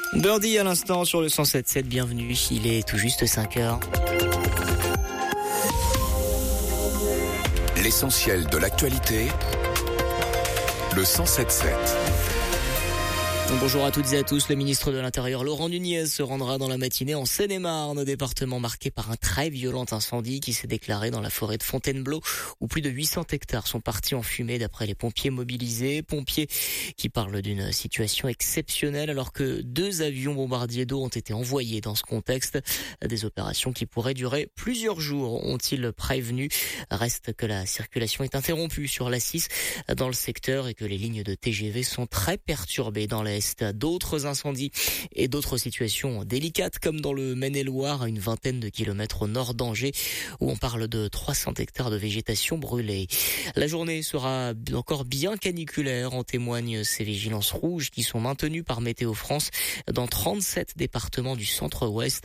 Birdie à l'instant sur le 107.7, bienvenue, il est tout juste 5h. L'essentiel de l'actualité, le 107.7. Bonjour à toutes et à tous. Le ministre de l'Intérieur Laurent Nunez se rendra dans la matinée en Seine-et-Marne, département marqué par un très violent incendie qui s'est déclaré dans la forêt de Fontainebleau où plus de 800 hectares sont partis en fumée d'après les pompiers mobilisés. Pompiers qui parlent d'une situation exceptionnelle alors que 2 avions bombardiers d'eau ont été envoyés dans ce contexte. Des opérations qui pourraient durer plusieurs jours, ont-ils prévenu. Reste que la circulation est interrompue sur l'A6 dans le secteur et que les lignes de TGV sont très perturbées dans l'Est. D'autres incendies et d'autres situations délicates comme dans le Maine-et-Loire à une vingtaine de kilomètres au nord d'Angers où on parle de 300 hectares de végétation brûlée. La journée sera encore bien caniculaire, en témoignent ces vigilances rouges qui sont maintenues par Météo France dans 37 départements du centre-ouest.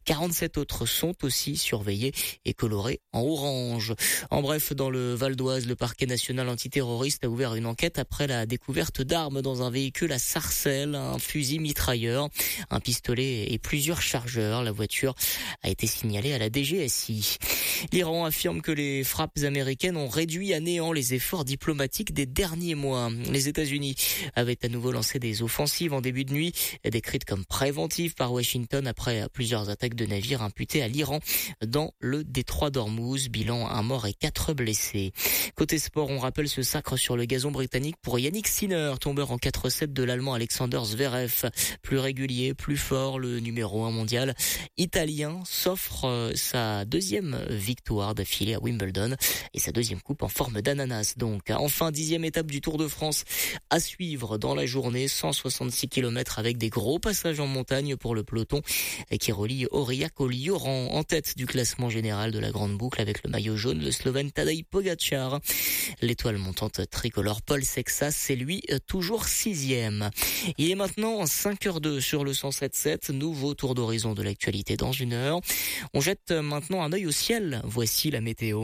47 autres sont aussi surveillés et colorés en orange. En bref, dans le Val d'Oise, le parquet national antiterroriste a ouvert une enquête après la découverte d'armes dans un véhicule à Sarcelles, un fusil mitrailleur, un pistolet et plusieurs chargeurs. La voiture a été signalée à la DGSI. L'Iran affirme que les frappes américaines ont réduit à néant les efforts diplomatiques des derniers mois. Les États-Unis avaient à nouveau lancé des offensives en début de nuit, décrites comme préventives par Washington après plusieurs attaques de navires imputées à l'Iran dans le détroit d'Ormuz. Bilan, 1 mort et 4 blessés. Côté sport, on rappelle ce sacre sur le gazon britannique pour Yannick Sinner, tombeur en 4-7 de l'Allemand Alexander Zverev. Plus régulier, plus fort, le numéro 1 mondial italien s'offre sa deuxième victoire d'affilée à Wimbledon et sa deuxième coupe en forme d'ananas. Donc, enfin, 10e étape du Tour de France à suivre dans la journée. 166 km avec des gros passages en montagne pour le peloton qui relie Aurillac au Lioran. En tête du classement général de la grande boucle avec le maillot jaune, le Slovène Tadej Pogačar. L'étoile montante tricolore Paul Sexas, c'est lui toujours 6e. Il est maintenant 5h02 sur le 107.7. Nouveau tour d'horizon de l'actualité dans une heure. On jette maintenant un œil au ciel. Voici la météo.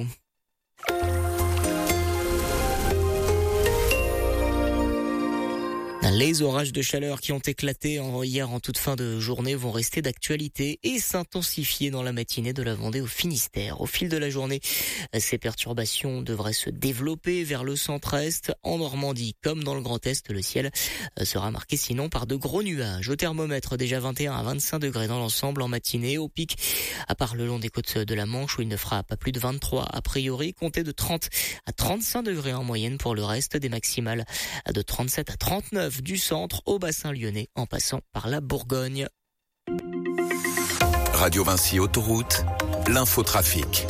Les orages de chaleur qui ont éclaté hier en toute fin de journée vont rester d'actualité et s'intensifier dans la matinée de la Vendée au Finistère. Au fil de la journée, ces perturbations devraient se développer vers le centre-est. En Normandie comme dans le Grand Est, le ciel sera marqué sinon par de gros nuages. Au thermomètre, déjà 21 à 25 degrés dans l'ensemble en matinée. Au pic, à part le long des côtes de la Manche où il ne fera pas plus de 23 a priori, comptez de 30 à 35 degrés en moyenne pour le reste, des maximales de 37 à 39 du centre au bassin lyonnais en passant par la Bourgogne. Radio Vinci Autoroute, l'infotrafic.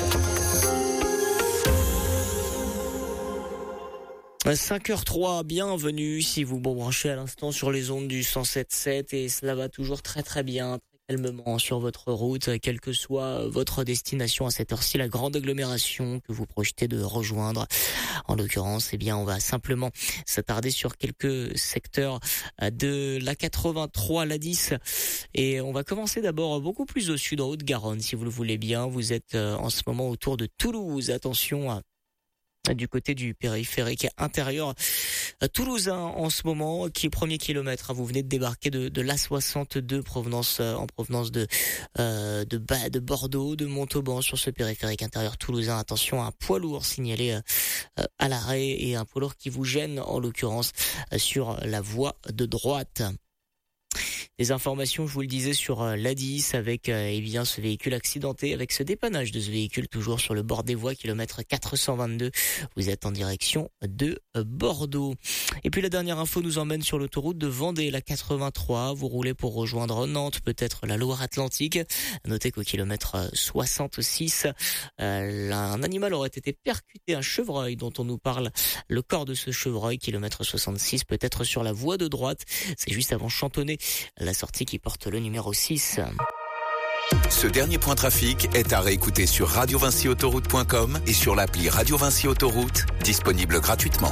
5h03, bienvenue si vous branchez à l'instant sur les ondes du 107.7 et cela va toujours très très bien, très calmement sur votre route, quelle que soit votre destination à cette heure-ci, la grande agglomération que vous projetez de rejoindre. En l'occurrence, eh bien, on va simplement s'attarder sur quelques secteurs de la 83, la 10 et on va commencer d'abord beaucoup plus au sud, en Haute-Garonne, si vous le voulez bien. Vous êtes en ce moment autour de Toulouse, attention du côté du périphérique intérieur toulousain en ce moment, qui est premier kilomètre. Vous venez de débarquer de l'A62 en provenance de Bordeaux, de Montauban sur ce périphérique intérieur toulousain. Attention, un poids lourd signalé à l'arrêt et un poids lourd qui vous gêne en l'occurrence sur la voie de droite. Des informations, je vous le disais, sur l'A10 avec ce véhicule accidenté, avec ce dépannage de ce véhicule toujours sur le bord des voies, kilomètre 422. Vous êtes en direction de Bordeaux. Et puis la dernière info nous emmène sur l'autoroute de Vendée, la 83. Vous roulez pour rejoindre Nantes, peut-être la Loire-Atlantique. Notez qu'au kilomètre 66, un animal aurait été percuté, un chevreuil dont on nous parle. Le corps de ce chevreuil, kilomètre 66, peut-être sur la voie de droite. C'est juste avant Chantonnay, la sortie qui porte le numéro 6. Ce dernier point trafic est à réécouter sur radiovinciautoroute.com et sur l'appli Radio Vinci Autoroute, disponible gratuitement.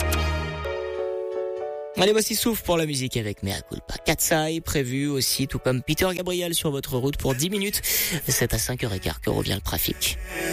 Allez, voici Souffle pour la musique avec Mea Culpa. Katsai prévu aussi, tout comme Peter Gabriel sur votre route pour 10 minutes. C'est à 5h15 que revient le trafic.